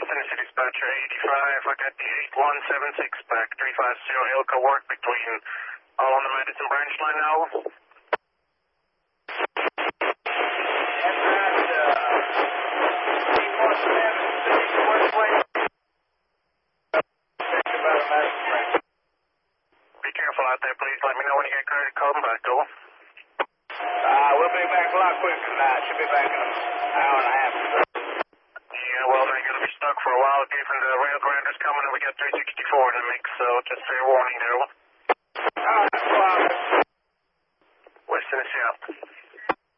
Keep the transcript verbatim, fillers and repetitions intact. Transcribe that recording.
Tennessee Dispatcher eighty-five, I got the eight one seven six back, three five zero Ilka work between all on the Madison branch line now. Be careful out there, please. Let me know when you get clear to come back, over. Uh, we'll be back a lot quicker tonight. Should be back in an hour and a half. Yeah, well, they're going to be stuck for a while, given the rail grinders coming, and we got three sixty-four in the mix, so just fair warning there.